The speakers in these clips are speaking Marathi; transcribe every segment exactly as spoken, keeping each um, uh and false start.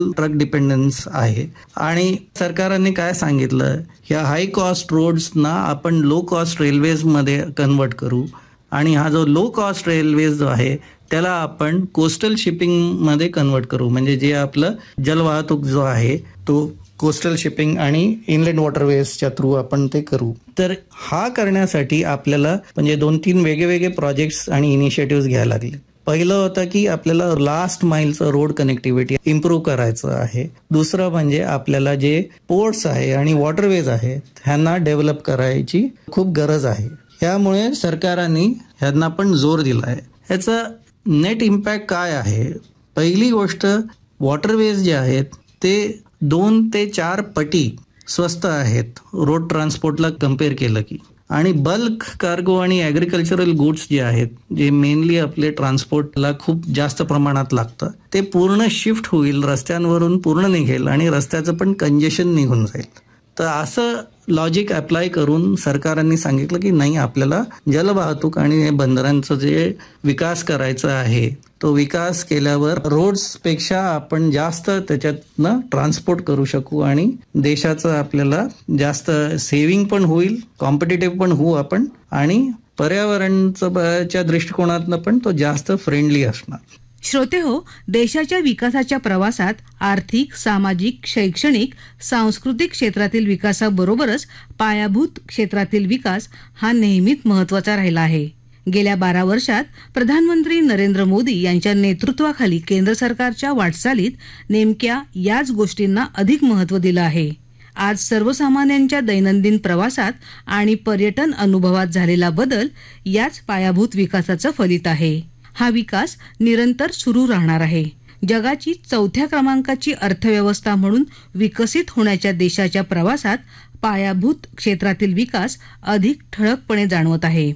ट्रक डिपेंडन्स आहे. आणि सरकारने काय सांगितलं, ह्या हाय कॉस्ट रोड्सना आपण लो कॉस्ट रेल्वेजमध्ये कन्वर्ट करू आणि हा जो लो कॉस्ट रेल्वेज जो आहे त्याला आपण कोस्टल शिपिंगमध्ये कन्वर्ट करू. म्हणजे जे आपलं जलवाहतूक जो आहे तो कोस्टल शिपिंग आणि इनलँड वॉटरवेजच्या थ्रू आपण ते करू. तर हा करण्यासाठी आपल्याला म्हणजे दोन तीन वेगळे वेगळे प्रोजेक्ट्स आणि इनिशिएटिव्ह घ्यायला लागले. पहिलं होतं की आपल्याला लास्ट माईलचं रोड कनेक्टिव्हिटी इम्प्रूव्ह करायचं आहे. दुसरं म्हणजे आपल्याला जे पोर्ट्स आहे आणि वॉटरवेज आहे ह्यांना डेव्हलप करायची खूप गरज आहे. यामुळे सरकारने ह्यांना पण जोर दिला आहे. ह्याचा नेट इम्पॅक्ट काय आहे? पहिली गोष्ट, वॉटरवेज जे आहेत ते दोन ते चार पटी स्वस्त आहेत रोड ट्रान्सपोर्टला कम्पेअर केलं की. आणि बल्क कार्गो आणि ॲग्रिकल्चरल गुड्स जे आहेत, जे मेनली आपले ट्रान्सपोर्टला खूप जास्त प्रमाणात लागतं, ते पूर्ण शिफ्ट होईल, रस्त्यांवरून पूर्ण निघेल आणि रस्त्याचं पण कंजेशन निघून जाईल. तर असं लॉजिक अप्लाय करून सरकारने सांगितलं की नाही, आपल्याला जलवाहतूक आणि बंदरांचं जे विकास करायचा आहे तो विकास केल्यावर रोड्सपेक्षा आपण जास्त त्याच्यातनं ट्रान्सपोर्ट करू शकू आणि देशाचं आपल्याला जास्त सेव्हिंग पण होईल, कॉम्पिटिटिव्ह पण होऊ आपण आणि पर्यावरणाच्या दृष्टिकोनातनं पण तो जास्त फ्रेंडली असणार. श्रोते हो, देशाच्या विकासाच्या प्रवासात आर्थिक, सामाजिक, शैक्षणिक, सांस्कृतिक क्षेत्रातील विकासाबरोबरच पायाभूत क्षेत्रातील विकास हा नेहमीच महत्त्वाचा राहिला आहे. गेल्या बारा वर्षात प्रधानमंत्री नरेंद्र मोदी यांच्या नेतृत्वाखाली केंद्र सरकारच्या वाटचालीत नेमक्या याच गोष्टींना अधिक महत्त्व दिलं आहे. आज सर्वसामान्यांच्या दैनंदिन प्रवासात आणि पर्यटन अनुभवात झालेला बदल याच पायाभूत विकासाचं फलित आहे. हा विकास निरंतर सुरू राहणार आहे. जगाची चौथ्या क्रमांकाची अर्थव्यवस्था म्हणून विकसित होण्याच्या देशाच्या प्रवासात पायाभूत क्षेत्रातील विकास अधिक ठळकपणे जाणवत आहे.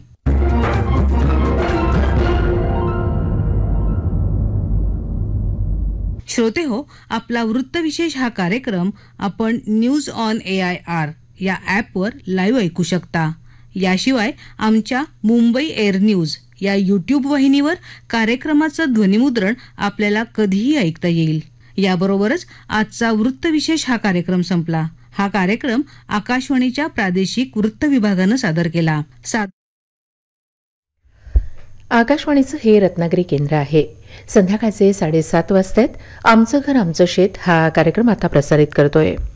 श्रोते हो, आपला वृत्तविशेष हा कार्यक्रम आपण news on A I R या ॲपवर लाईव्ह ऐकू शकता. याशिवाय आमच्या मुंबई एअर न्यूज या यूट्यूब वाहिनीवर कार्यक्रमाचं ध्वनिमुद्रण आपल्याला कधीही ऐकता येईल. याबरोबरच आजचा वृत्तविशेष हा कार्यक्रम संपला. हा कार्यक्रम आकाशवाणीच्या प्रादेशिक वृत्त विभागानं सादर केला. सा आकाशवाणीचं हे रत्नागिरी केंद्र आहे. संध्याकाळचे साडेसात वाजतात. आमचं घर आमचं शेत हा कार्यक्रम आता प्रसारित करतोय.